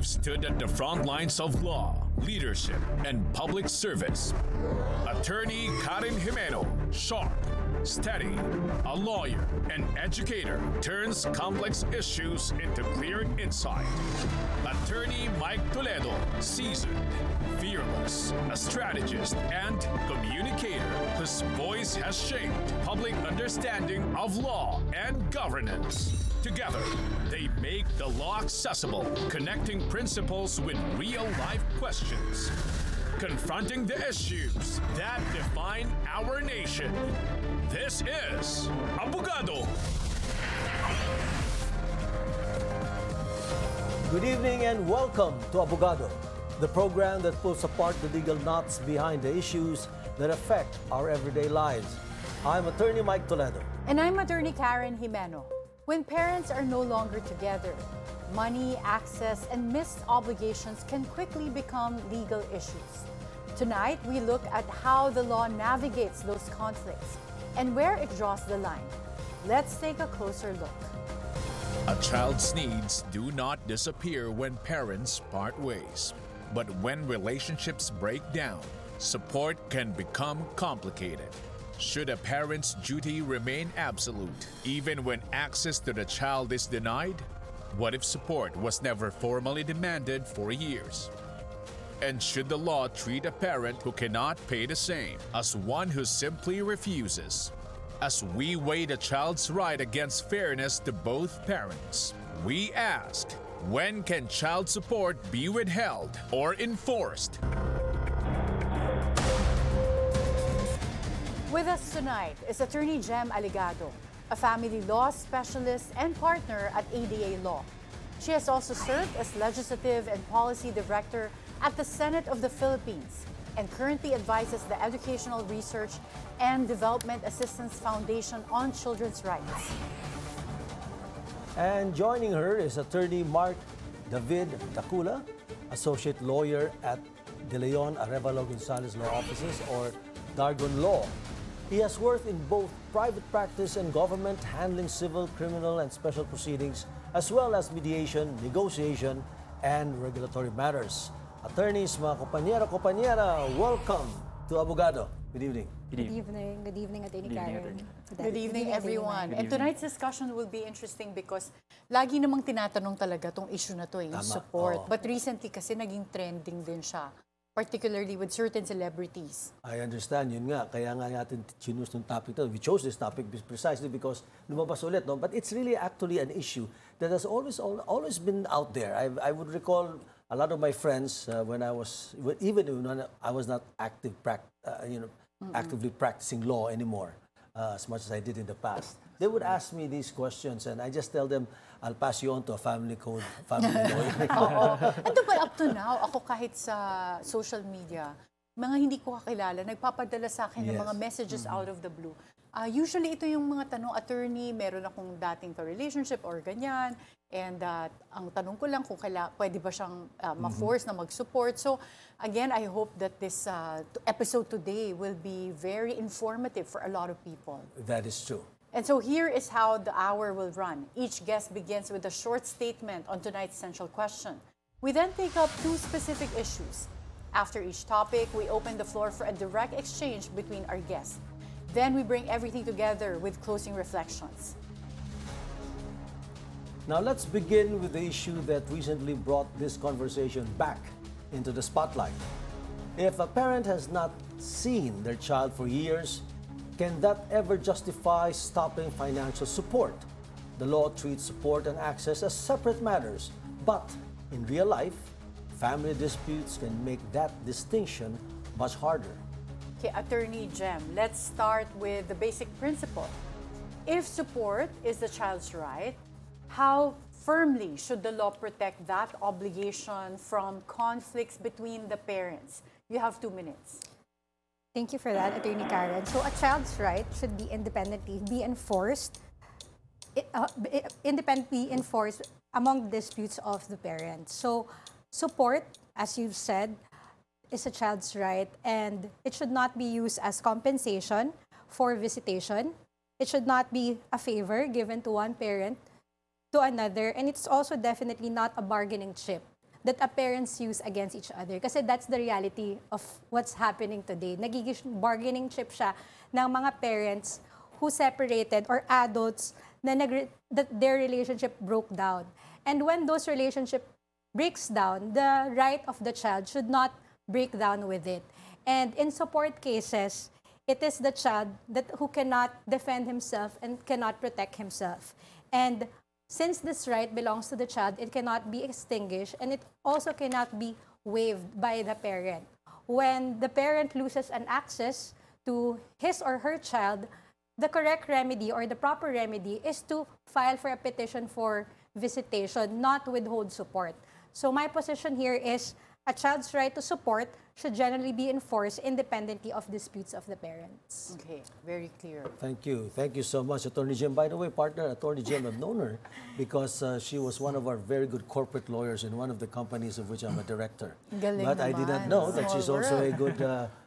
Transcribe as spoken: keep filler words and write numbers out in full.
We've stood at the front lines of law, leadership, and public service. Attorney Karen Jimeno, sharp, steady, a lawyer, an educator, turns complex issues into clear insight. Attorney Mike Toledo, seasoned, fearless, a strategist and communicator whose voice has shaped public understanding of law and governance. Together, they make the law accessible, connecting principles with real-life questions, confronting the issues that define our nation. This is Abogado. Good evening and welcome to Abogado, the program that pulls apart the legal knots behind the issues that affect our everyday lives. I'm Attorney Mike Toledo. And I'm Attorney Karen Jimeno. When parents are no longer together, money, access, and missed obligations can quickly become legal issues. Tonight, we look at how the law navigates those conflicts and where it draws the line. Let's take a closer look. A child's needs do not disappear when parents part ways. But when relationships break down, support can become complicated. Should a parent's duty remain absolute, even when access to the child is denied? What if support was never formally demanded for years? And should the law treat a parent who cannot pay the same as one who simply refuses? As we weigh the child's right against fairness to both parents, we ask, when can child support be withheld or enforced? With us tonight is Attorney Jem Aligado, a family law specialist and partner at A D A Law. She has also served as Legislative and Policy Director at the Senate of the Philippines and currently advises the Educational Research and Development Assistance Foundation on Children's Rights. And joining her is Attorney Mark David Dacula, Associate Lawyer at De Leon Arevalo Gonzalez Law Offices, or Dargon Law. He has worked in both private practice and government, handling civil, criminal, and special proceedings, as well as mediation, negotiation, and regulatory matters. Attorneys, mga kompanyero, kompanyera, welcome to Abogado. Good evening. Good evening. Good evening, Attorney Karen. Good evening, everyone. And tonight's discussion will be interesting because lagi namang tinatanong talaga tong issue na to, yung Tama. support. Oo. But recently kasi naging trending din siya, particularly with certain celebrities. I understand, yun nga. Kaya nga natin choose ng topic to. We chose this topic precisely because lumabas ulit, no? But it's really actually an issue that has always always been out there. I, I would recall a lot of my friends uh, when I was, even when I was not active, uh, you know, mm-hmm. actively practicing law anymore, uh, as much as I did in the past. They would ask me these questions and I just tell them, I'll pass you on to a family code, family lawyer. Oo. Ito pa, up to now, ako kahit sa social media, mga hindi ko kakilala, nagpapadala sa akin ng Yes. mga messages out of the blue. Uh, usually, ito yung mga tanong, attorney, meron akong dating ka-relationship or ganyan. And uh, ang tanong ko lang kung kaila, pwede ba siyang uh, ma-force na mag-support. So, again, I hope that this uh, episode today will be very informative for a lot of people. That is true. And so here is how the hour will run. Each guest begins with a short statement on tonight's central question. We then take up two specific issues. After each topic, we open the floor for a direct exchange between our guests. Then we bring everything together with closing reflections. Now let's begin with the issue that recently brought this conversation back into the spotlight. If a parent has not seen their child for years, can that ever justify stopping financial support? The law treats support and access as separate matters, but in real life, family disputes can make that distinction much harder. Okay, Attorney Jem, let's start with the basic principle. If support is the child's right, how firmly should the law protect that obligation from conflicts between the parents? You have two minutes. Thank you for that, Attorney Karen. So a child's right should be independently be enforced, uh, independently enforced among disputes of the parents. So support, as you've said, is a child's right, and it should not be used as compensation for visitation. It should not be a favor given to one parent to another, and it's also definitely not a bargaining chip that a parents use against each other. Kasi that's the reality of what's happening today. Nagiging bargaining chip siya ng mga parents who separated or adults na nag, that their relationship broke down. And when those relationship breaks down, the right of the child should not break down with it. And in support cases, it is the child that who cannot defend himself and cannot protect himself. And since this right belongs to the child, it cannot be extinguished and it also cannot be waived by the parent. When the parent loses an access to his or her child, the correct remedy or the proper remedy is to file for a petition for visitation, not withhold support. So my position here is a child's right to support should generally be enforced independently of disputes of the parents. Okay, very clear. Thank you. Thank you so much, Attorney Jim. By the way, partner, Attorney Jim, I've known her because uh, she was one of our very good corporate lawyers in one of the companies of which I'm a director. Galing But I did not naman. know that Small she's also a world. good uh,